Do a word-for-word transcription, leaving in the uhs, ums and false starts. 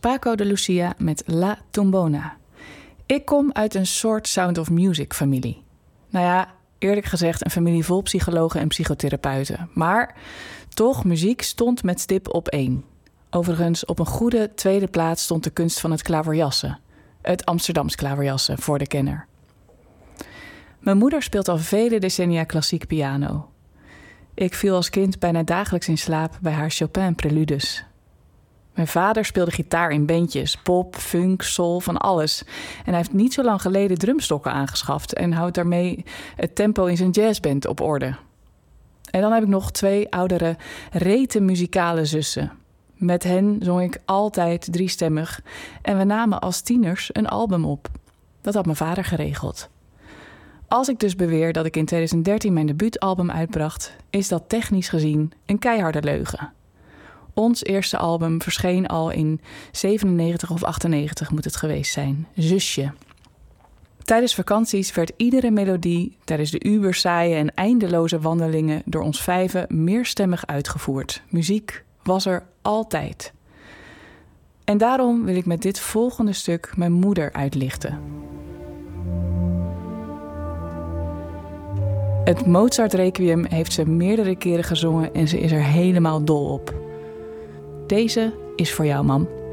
Paco de Lucia met La Tombona. Ik kom uit een soort Sound of Music familie. Nou ja, eerlijk gezegd een familie vol psychologen en psychotherapeuten. Maar toch, muziek stond met stip op één. Overigens, op een goede tweede plaats stond de kunst van het klaverjassen. Het Amsterdams klaverjassen, voor de kenner. Mijn moeder speelt al vele decennia klassiek piano. Ik viel als kind bijna dagelijks in slaap bij haar Chopin-preludes. Mijn vader speelde gitaar in bandjes, pop, funk, soul, van alles. En hij heeft niet zo lang geleden drumstokken aangeschaft en houdt daarmee het tempo in zijn jazzband op orde. En dan heb ik nog twee oudere, rete muzikale zussen. Met hen zong ik altijd driestemmig en we namen als tieners een album op. Dat had mijn vader geregeld. Als ik dus beweer dat ik in twintig dertien mijn debuutalbum uitbracht, is dat technisch gezien een keiharde leugen. Ons eerste album verscheen al in zevenennegentig of achtennegentig moet het geweest zijn, Zusje. Tijdens vakanties werd iedere melodie tijdens de ubersaaie en eindeloze wandelingen door ons vijven meerstemmig uitgevoerd. Muziek was er altijd. En daarom wil ik met dit volgende stuk mijn moeder uitlichten. Het Mozart-requiem heeft ze meerdere keren gezongen en ze is er helemaal dol op. Deze is voor jou, mam.